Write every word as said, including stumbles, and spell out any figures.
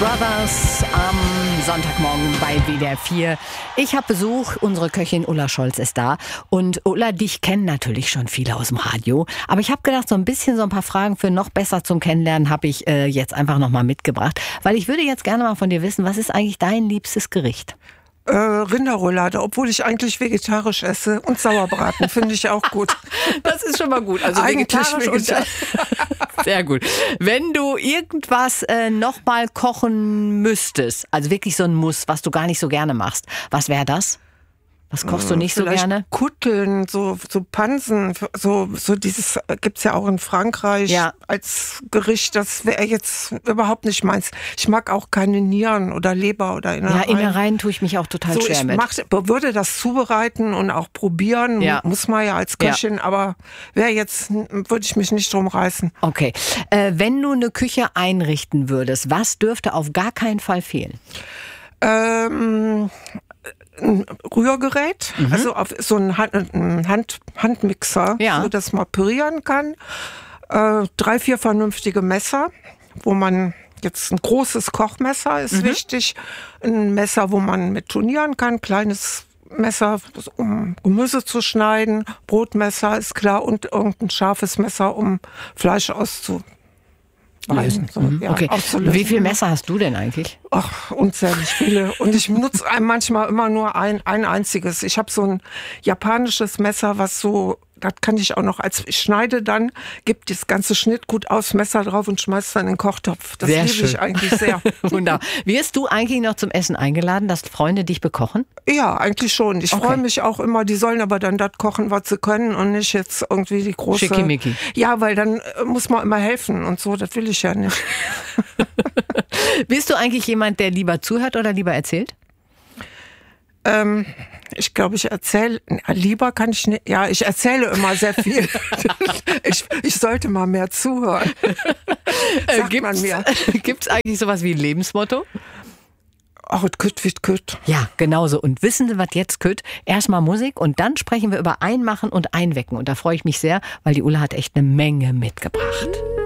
Brothers am Sonntagmorgen bei W D R vier. Ich habe Besuch, unsere Köchin Ulla Scholz ist da. Und Ulla, dich kennen natürlich schon viele aus dem Radio. Aber ich habe gedacht, so ein bisschen so ein paar Fragen für noch besser zum Kennenlernen habe ich äh, jetzt einfach nochmal mitgebracht. Weil ich würde jetzt gerne mal von dir wissen, was ist eigentlich dein liebstes Gericht? Äh, Rinderroulade, obwohl ich eigentlich vegetarisch esse, und Sauerbraten finde ich auch gut. Das ist schon mal gut. Also eigentlich vegetarisch vegetarisch. und sehr gut. Wenn du irgendwas äh, nochmal kochen müsstest, also wirklich so ein Muss, was du gar nicht so gerne machst, was wäre das? Was kochst du nicht so Vielleicht gerne? Kutteln, so, so Pansen, so, so dieses gibt's ja auch in Frankreich Ja. als Gericht. Das wäre jetzt überhaupt nicht meins. Ich mag auch keine Nieren oder Leber oder Innereien. Ja, Innereien tue ich mich auch total So, schwer ich mit. mach, würde das zubereiten und auch probieren, Ja. muss man ja als Köchin, aber wäre jetzt, würde ich mich nicht drum reißen. Okay. Äh, wenn du eine Küche einrichten würdest, was dürfte auf gar keinen Fall fehlen? Ähm, ein Rührgerät, mhm. also auf so ein, Hand, ein Hand, Handmixer, Ja. so dass man pürieren kann. Äh, drei, vier vernünftige Messer, wo man jetzt ein großes Kochmesser ist mhm. wichtig. Ein Messer, wo man mit turnieren kann, kleines Messer, um Gemüse zu schneiden. Brotmesser ist klar und irgendein scharfes Messer, um Fleisch auszu Lösen. So, Mhm. ja, Okay. auszulösen. Wie viele Messer hast du denn eigentlich? Ach, unzählig viele. Und ich benutze manchmal immer nur ein, ein einziges. Ich habe so ein japanisches Messer, was so, das kann ich auch noch, als ich schneide dann, gibt das ganze Schnittgut aufs Messer drauf und schmeißt dann in den Kochtopf. Das Sehr liebe schön. ich eigentlich sehr. Wunderbar. Wirst du eigentlich noch zum Essen eingeladen, dass Freunde dich bekochen? Ja, eigentlich schon. Ich Okay. freue mich auch immer, die sollen aber dann das kochen, was sie können und nicht jetzt irgendwie die große... Schickimicki. Ja, weil dann äh, muss man immer helfen und so, das will ich ja nicht. Bist du eigentlich jemand, der lieber zuhört oder lieber erzählt? Ähm, ich glaube, ich erzähle, lieber kann ich nicht, ja, ich erzähle immer sehr viel. ich, ich sollte mal mehr zuhören. Sagt man mir. Gibt es eigentlich sowas wie ein Lebensmotto? Ach, es kütt wie kütt. Ja, genauso. Und wissen Sie, was jetzt kütt? Erstmal Musik und dann sprechen wir über Einmachen und Einwecken. Und da freue ich mich sehr, weil die Ulla hat echt eine Menge mitgebracht.